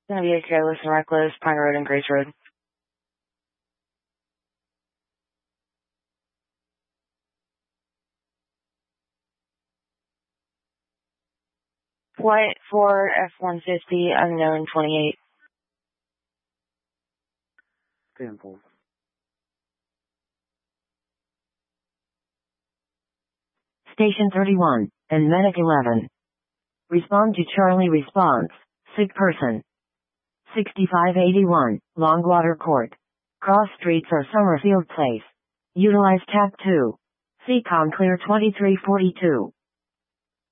Gonna be a Careless and Reckless, Pine Road and Grace Road. Flight 4 F-150, unknown 28. Sample. Station 31, and Medic 11. Respond to Charlie response, sick person. 6581, Longwater Court. Cross streets or Summerfield Place. Utilize TAP 2. CCOM clear 2342.